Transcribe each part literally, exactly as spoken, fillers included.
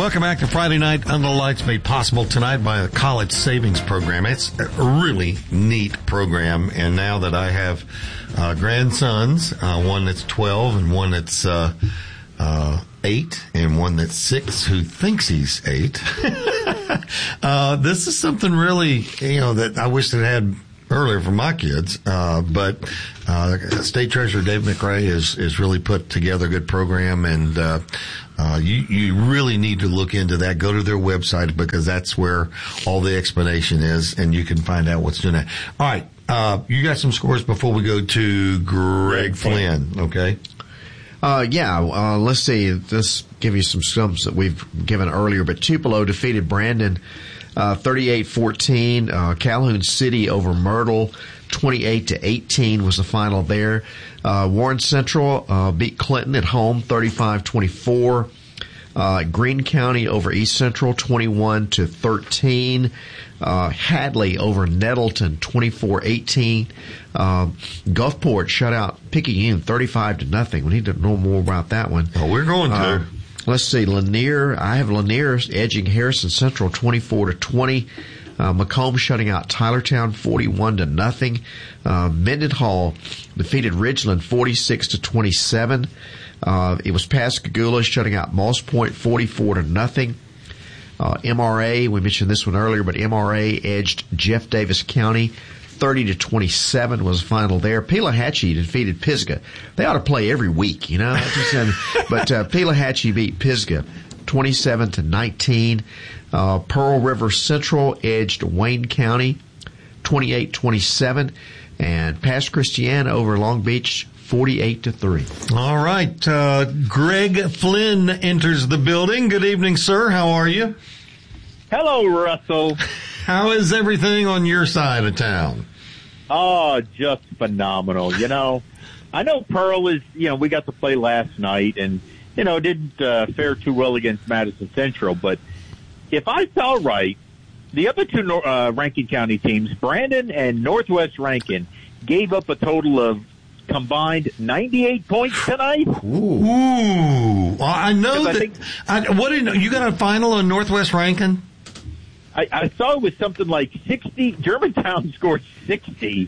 Welcome back to Friday Night Under the Lights, made possible tonight by the College Savings Program. It's a really neat program, and now that I have uh, grandsons, uh, one that's twelve and one that's uh, uh, eight and one that's six who thinks he's eight, uh, this is something really, you know, that I wish it had earlier for my kids, uh, but uh, State Treasurer Dave McRae has is really put together a good program, and uh, uh, you, you really need to look into that. Go to their website, because that's where all the explanation is, and you can find out what's doing that. All right, uh, you got some scores before we go to Greg Flynn, okay? Uh, yeah, uh, let's see. Let's give you some sums that we've given earlier, but Tupelo defeated Brandon Uh, thirty-eight fourteen, uh, Calhoun City over Myrtle, twenty-eight to eighteen was the final there. Uh, Warren Central, uh, beat Clinton at home, thirty-five twenty-four. Uh, Greene County over East Central, twenty-one to thirteen. Uh, Hadley over Nettleton, twenty-four eighteen. Uh, Gulfport shut out Picayune, thirty-five to nothing. We need to know more about that one. Oh, we're going to. Uh, Let's see, Lanier, I have Lanier edging Harrison Central twenty-four to twenty. Uh, Macomb shutting out Tylertown forty-one to nothing. Uh, Mendenhall defeated Ridgeland forty-six to twenty-seven. Uh, it was Pascagoula shutting out Moss Point forty-four to nothing. Uh, M R A, we mentioned this one earlier, but M R A edged Jeff Davis County thirty to twenty-seven was the final there. Pelahatchie defeated Pisgah. They ought to play every week, you know. But uh, Pelahatchie beat Pisgah twenty-seven to nineteen. Uh, Pearl River Central edged Wayne County twenty-eight twenty-seven, and Pass Christiana over Long Beach forty-eight to three. All right, uh, Greg Flynn enters the building. Good evening, sir. How are you? Hello, Russell. How is everything on your side of town? Oh, just phenomenal. You know, I know Pearl is, you know, we got to play last night and, you know, didn't uh, fare too well against Madison Central. But if I saw right, the other two uh, Rankin County teams, Brandon and Northwest Rankin, gave up a total of combined ninety-eight points tonight. Ooh. Ooh. Well, I know that. I think, I, what did you got a final on Northwest Rankin? I, I saw it was something like sixty. Germantown scored sixty.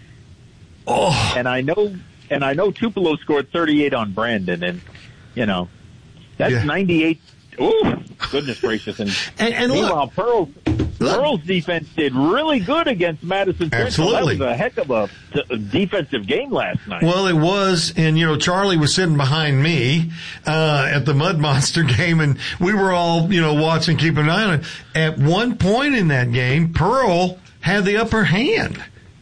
Oh. And I know, and I know Tupelo scored thirty-eight on Brandon, and you know, that's yeah. ninety-eight. Ooh, goodness gracious! And, and, and meanwhile, look, Pearl's, Pearl's defense did really good against Madison Central. Absolutely. That was a heck of a t- defensive game last night. Well, it was, and you know, Charlie was sitting behind me uh at the Mud Monster game, and we were all, you know, watching, keeping an eye on it. At one point in that game, Pearl had the upper hand.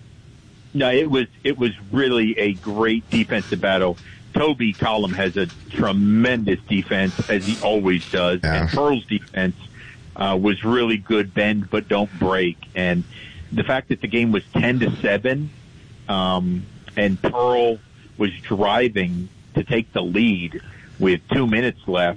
No, it was it was really a great defensive battle. Toby Collum has a tremendous defense, as he always does, yeah. and Pearl's defense uh, was really good, bend but don't break. And the fact that the game was ten to seven, um, and Pearl was driving to take the lead with two minutes left,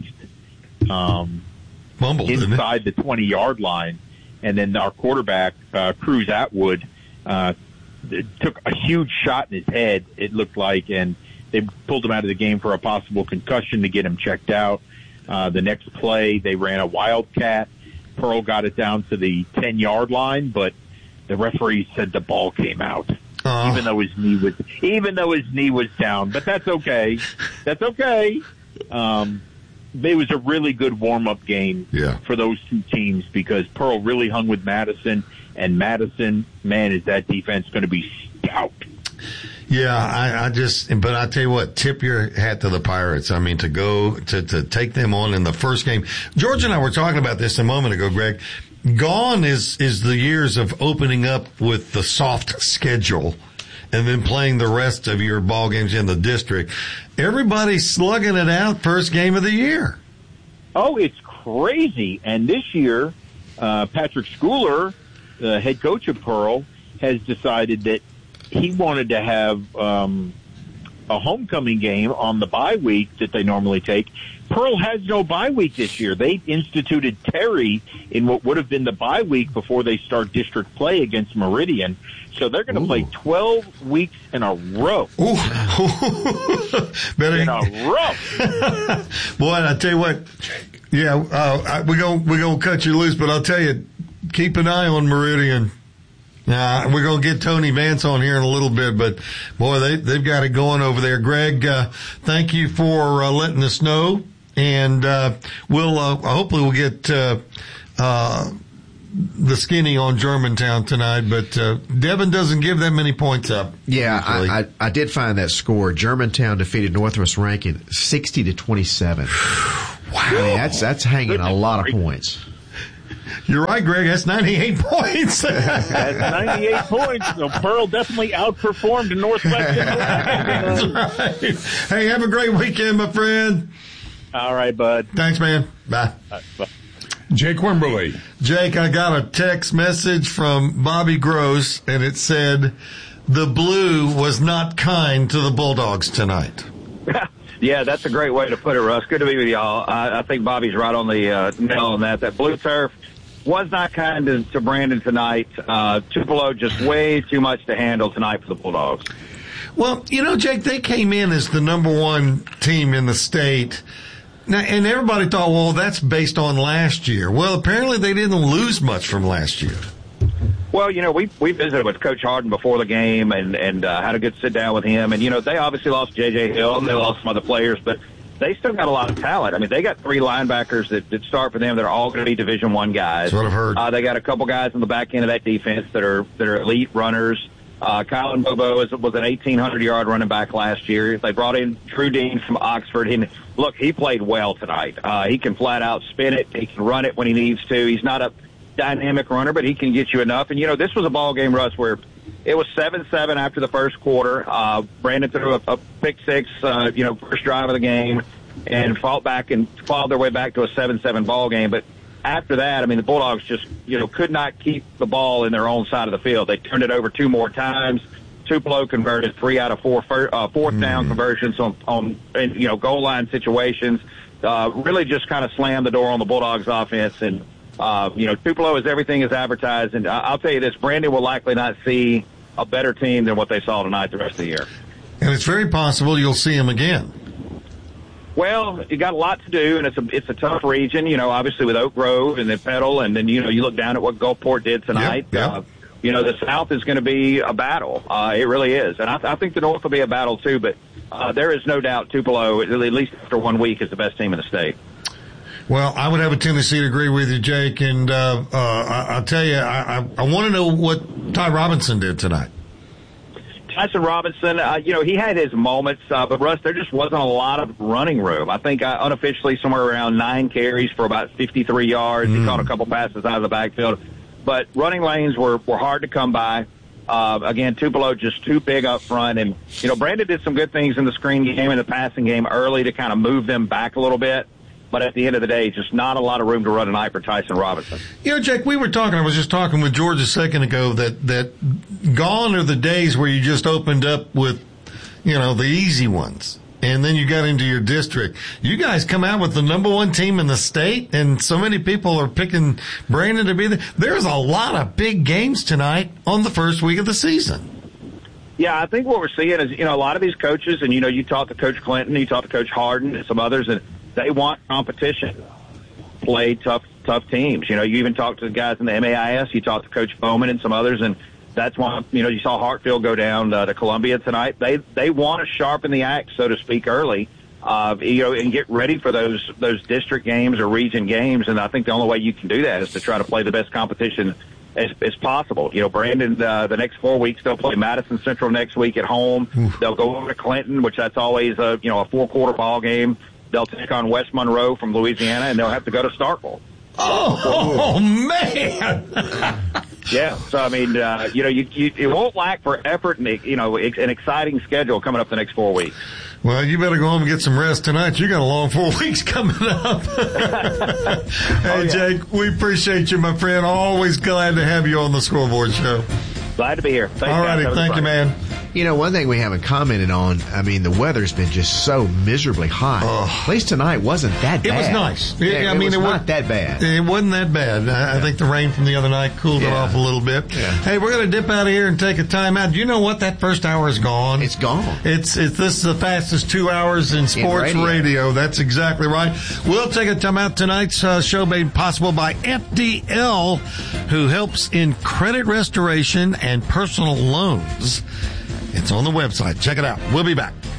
um, Mumbled, inside the twenty-yard line, and then our quarterback, uh, Cruz Atwood, uh, took a huge shot in his head, it looked like, and they pulled him out of the game for a possible concussion to get him checked out. Uh, the next play, they ran a wildcat. Pearl got it down to the ten-yard line, but the referee said the ball came out, oh. even though his knee was even though his knee was down. But that's okay. That's okay. Um, it was a really good warm-up game yeah. for those two teams, because Pearl really hung with Madison, and Madison, man, is that defense going to be stout. Yeah, I, I just, but I tell you what, tip your hat to the Pirates. I mean, to go, to, to take them on in the first game. George and I were talking about this a moment ago, Greg. Gone is, is the years of opening up with the soft schedule and then playing the rest of your ball games in the district. Everybody's slugging it out first game of the year. Oh, it's crazy. And this year, uh, Patrick Schooler, the head coach of Pearl, has decided that he wanted to have um, a homecoming game on the bye week that they normally take. Pearl has no bye week this year. They instituted Terry in what would have been the bye week before they start district play against Meridian. So they're going to play twelve weeks in a row. Ooh. Better in a row. Boy, I tell you what, Yeah, uh, we're going we're gonna cut you loose, but I'll tell you, keep an eye on Meridian. Uh, we're going to get Tony Vance on here in a little bit, but boy, they, they've got it going over there. Greg, uh, thank you for uh, letting us know. And, uh, we'll, uh, hopefully we'll get, uh, uh, the skinny on Germantown tonight, but, uh, Devin doesn't give that many points up. Yeah, I, I, I did find that score. Germantown defeated Northwest Rankin sixty to twenty-seven. Wow. I mean, that's, that's hanging a lot of points. You're right, Greg. That's ninety-eight points. That's ninety-eight points. So Pearl definitely outperformed Northwestern. That's right. Hey, have a great weekend, my friend. All right, bud. Thanks, man. Bye. Right, bye. Jake Wimberly. Jake, I got a text message from Bobby Gross, and it said, the blue was not kind to the Bulldogs tonight. Yeah, that's a great way to put it, Russ. Good to be with y'all. I, I think Bobby's right on the uh, nail on that. That blue turf was not kind to, to Brandon tonight. Uh, Tupelo just way too much to handle tonight for the Bulldogs. Well, you know, Jake, they came in as the number one team in the state. Now, and everybody thought, well, that's based on last year. Well, apparently they didn't lose much from last year. Well, you know, we we visited with Coach Harden before the game and, and uh, had a good sit down with him. And, you know, they obviously lost J J Hill and they lost some other players, but they still got a lot of talent. I mean, they got three linebackers that, that start for them that are all going to be Division One guys. That's what I've heard. Uh, they got a couple guys on the back end of that defense that are that are elite runners. Uh, Kylan Bobo is, was an eighteen hundred yard running back last year. They brought in Drew Dean from Oxford. And look, he played well tonight. Uh, he can flat out spin it. He can run it when he needs to. He's not a dynamic runner, but he can get you enough. And, you know, this was a ball game, Russ, where it was seven seven after the first quarter. Uh, Brandon threw a, a pick six, uh, you know, first drive of the game and fought back and clawed their way back to a seven seven ball game. But after that, I mean, the Bulldogs just, you know, could not keep the ball in their own side of the field. They turned it over two more times. Tupelo converted three out of four fir- uh, fourth mm. down conversions on, on, you know, goal line situations. Uh, really just kind of slammed the door on the Bulldogs offense. And, uh, you know, Tupelo is everything is advertised. And I'll tell you this, Brandon will likely not see a better team than what they saw tonight the rest of the year. And it's very possible you'll see him again. Well, you got a lot to do, and it's a it's a tough region, you know, obviously with Oak Grove and then Petal, and then, you know, you look down at what Gulfport did tonight. Yep, yep. Uh, you know, the South is going to be a battle. Uh, it really is. And I, I think the North will be a battle, too, but uh, there is no doubt Tupelo, at least after one week, is the best team in the state. Well, I would have a tendency to agree with you, Jake, and uh, uh, I, I'll tell you, I, I, I want to know what Ty Robinson did tonight. Tyson Robinson, uh, you know, he had his moments, uh, but Russ, there just wasn't a lot of running room. I think uh, unofficially somewhere around nine carries for about fifty-three yards. Mm. He caught a couple passes out of the backfield. But running lanes were, were hard to come by. Uh, again, Tupelo just too big up front. And, you know, Brandon did some good things in the screen game and the passing game early to kind of move them back a little bit. But at the end of the day, just not a lot of room to run tonight for Tyson Robinson. You know, Jake, we were talking, I was just talking with George a second ago that, that gone are the days where you just opened up with, you know, the easy ones. And then you got into your district. You guys come out with the number one team in the state, and so many people are picking Brandon to be there. There's a lot of big games tonight on the first week of the season. Yeah, I think what we're seeing is, you know, a lot of these coaches, and, you know, you talked to Coach Clinton, you talked to Coach Harden and some others, and they want competition, play tough, tough teams. You know, you even talked to the guys in the M A I S. You talked to Coach Bowman and some others, and that's why, you know, you saw Hartfield go down uh, to Columbia tonight. They they want to sharpen the axe, so to speak, early, uh, you know, and get ready for those those district games or region games. And I think the only way you can do that is to try to play the best competition as, as possible. You know, Brandon, uh, the next four weeks they'll play Madison Central next week at home. Oof. They'll go over to Clinton, which that's always a you know a four quarter ball game. They'll take on West Monroe from Louisiana, and they'll have to go to Starkville. Oh, oh man! Yeah, so I mean, uh, you know, you, you it won't lack for effort and you know an exciting schedule coming up the next four weeks. Well, you better go home and get some rest tonight. You got a long four weeks coming up. Hey, oh, yeah. Jake, we appreciate you, my friend. Always glad to have you on the Scoreboard Show. Glad to be here. Thanks, all righty, thank you, man. You know, one thing we haven't commented on, I mean, the weather's been just so miserably hot. Ugh. At least tonight wasn't that It bad. was nice. It- Yeah, I it mean, was it not wa- that bad. It wasn't that bad. I, I think the rain from the other night cooled it Yeah. off a little bit. Yeah. Hey, we're going to dip out of here and take a time out. Do you know what? That first hour is gone. It's gone. It's, it's this is the fastest two hours in sports radio. radio. That's exactly right. We'll take a time out. Tonight's uh, show made possible by F D L, who helps in credit restoration and personal loans. It's on the website. Check it out. We'll be back.